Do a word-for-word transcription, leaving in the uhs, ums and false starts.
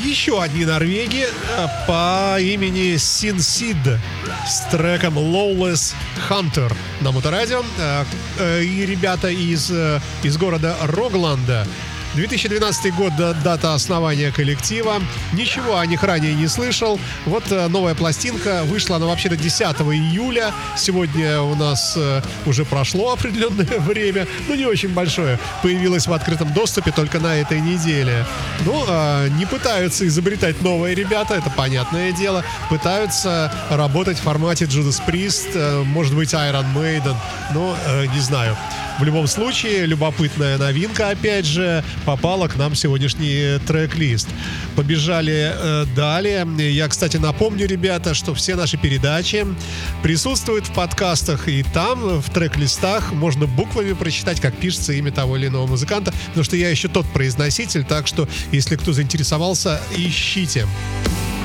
Еще одни норвеги по имени Sin Sid с треком Lawless Hunter на Моторадио. И ребята из, из города Рогланда. две тысячи двенадцатый год, дата основания коллектива. Ничего о них ранее не слышал. Вот новая пластинка. Вышла она вообще-то десятого июля. Сегодня у нас уже прошло определенное время. Ну, не очень большое. Появилась в открытом доступе только на этой неделе. Ну, не пытаются изобретать новые ребята, это понятное дело. Пытаются работать в формате Judas Priest, может быть, Iron Maiden. Но не знаю. В любом случае, любопытная новинка, опять же, попала к нам в сегодняшний трек-лист. Побежали э, далее. Я, кстати, напомню, ребята, что все наши передачи присутствуют в подкастах, и там, в трек-листах, можно буквами прочитать, как пишется имя того или иного музыканта, потому что я еще тот произноситель, так что, если кто заинтересовался, ищите.